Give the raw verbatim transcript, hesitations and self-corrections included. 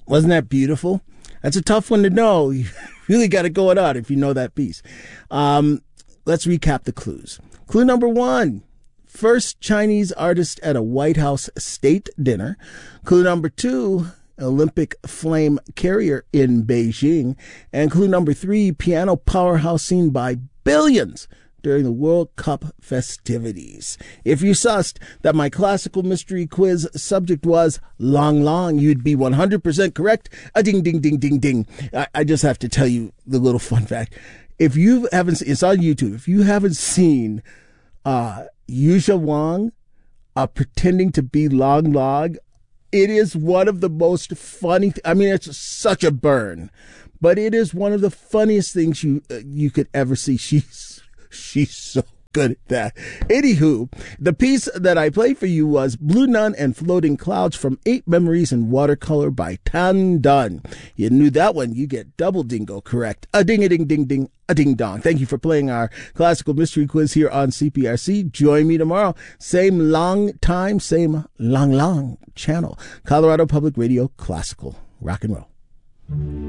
Wasn't that beautiful? That's a tough one to know. You really got to go it out if you know that piece. Um, let's recap the clues. Clue number one, first Chinese artist at a White House state dinner. Clue number two, Olympic flame carrier in Beijing. And clue number three, piano powerhouse seen by billions during the World Cup festivities. If you sussed that my classical mystery quiz subject was Long Long, you'd be one hundred percent correct. A ding, ding, ding, ding, ding. I, I just have to tell you the little fun fact. If you haven't, it's on YouTube. If you haven't seen uh, Yuzha Wang uh, pretending to be Long Long, it is one of the most funny. Th- I mean, it's such a burn, but it is one of the funniest things you uh, you could ever see. She's She's so good at that. Anywho, the piece that I played for you was Blue Nun and Floating Clouds from Eight Memories in Watercolor by Tan Dun. You knew that one. You get double dingo correct. A ding a ding ding ding a ding dong. Thank you for playing our classical mystery quiz here on C P R C. Join me tomorrow. Same long time, same long long channel. Colorado Public Radio Classical Rock and Roll.